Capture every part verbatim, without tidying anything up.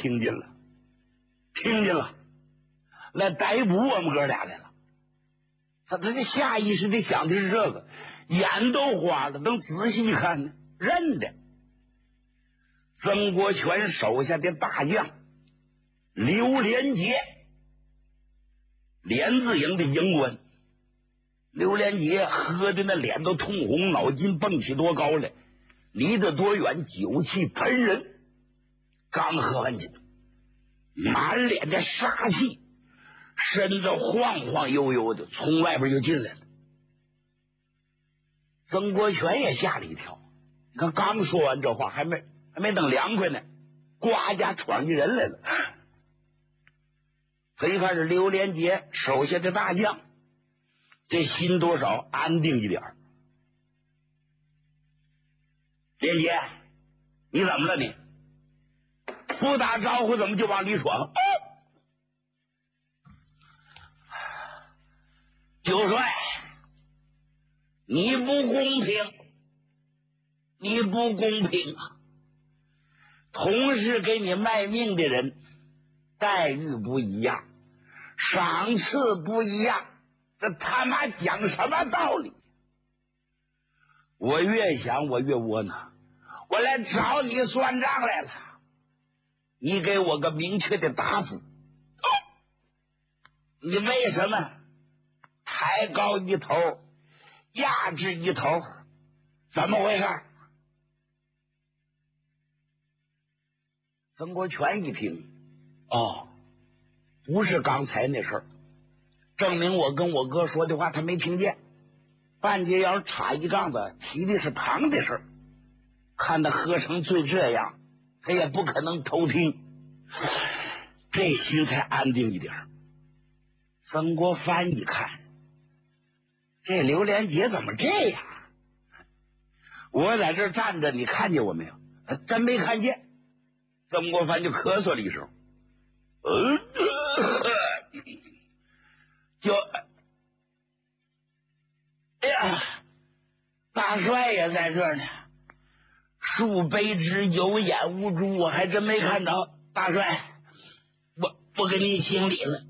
听见了，听见了，来逮捕我们哥俩来了。他他这下意识的想的是这个，眼都花了。等仔细一看呢，认的曾国荃手下的大将刘连杰，连字营的营官。刘连杰喝的那脸都通红，脑筋蹦起多高来，离得多远酒气喷人。刚喝完酒，满脸的杀气，身子晃晃悠悠的从外边就进来了。曾国荃也吓了一跳，你看刚说完这话，还没还没等凉快呢，呱家闯进人来了。他一看是刘连杰手下的大将，这心多少安定一点。连杰，你怎么了你？不打招呼怎么就往里闯？哦、九帅，你不公平，你不公平啊！同是给你卖命的人，待遇不一样，赏赐不一样，这他妈讲什么道理？我越想我越窝囊，我来找你算账来了。你给我个明确的答复。哦、你为什么抬高一头，压制一头？怎么回事？曾国荃一听，哦，不是刚才那事儿，证明我跟我哥说的话他没听见。半截腰插一杠子提的是旁的事儿，看他喝成醉这样，他也不可能偷听，这心才安定一点。曾国藩一看，这刘连杰怎么这样？我在这站着，你看见我没有？真没看见。曾国藩就咳嗽了一声，呃，就哎呀，大帅也在这儿呢，树卑之有眼无珠，我还真没看着。大帅，我我给你行礼了。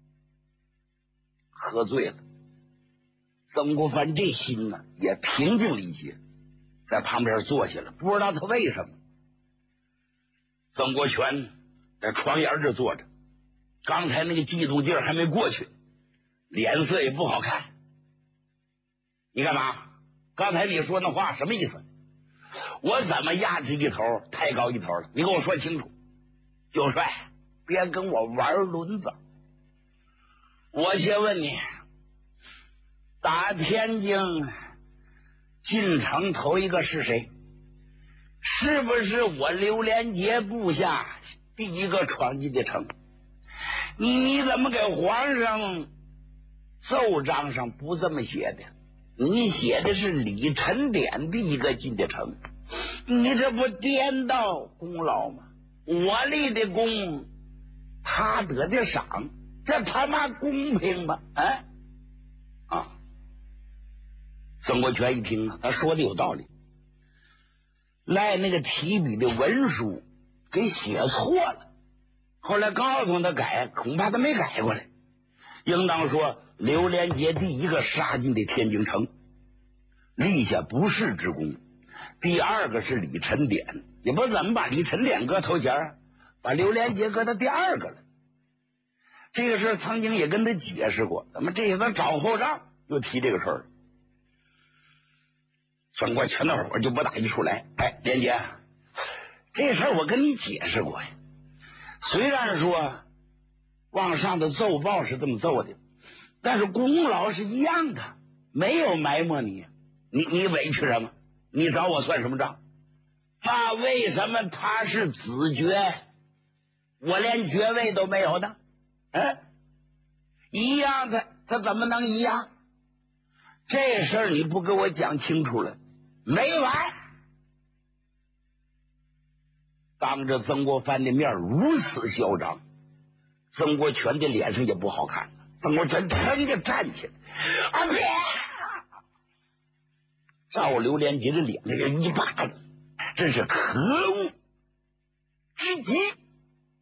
喝醉了，曾国藩这心呢也平静了一些，在旁边坐下了。不知道他为什么。曾国荃在床沿这坐着，刚才那个嫉妒劲儿还没过去，脸色也不好看。你干嘛？刚才你说那话什么意思？我怎么压制一头，抬高一头了？你跟我说清楚。九帅，别跟我玩轮子。我先问你，打天津进城头一个是谁？是不是我刘连杰部下第一个闯进的城？你你怎么给皇上奏章上不这么写的？你写的是李晨典第一个进的城，你这不颠倒功劳吗？我立的功，他得的赏，这他妈公平吗？啊啊！曾国荃一听啊，他说的有道理。赖那个提笔的文书给写错了，后来告诉他改，恐怕他没改过来。应当说刘连杰第一个杀进的天津城，立下不世之功。第二个是李晨典，也不知道怎么把李晨典搁头前，把刘连杰搁到第二个了。这个事曾经也跟他解释过，怎么这些他找后账又提这个事儿。曾国荃那会儿就不打一处来，哎，连杰，这事儿我跟你解释过呀。虽然说往上的奏报是这么奏的，但是功劳是一样的，没有埋没你。你你委屈什么？你找我算什么账？那为什么他是子爵，我连爵位都没有呢？嗯，一样的，他怎么能一样？这事儿你不给我讲清楚了，没完！当着曾国藩的面如此嚣张，曾国荃的脸上也不好看。曾国荃腾着站起来，啊别！照刘连杰的脸那个一巴掌，真是可恶之极。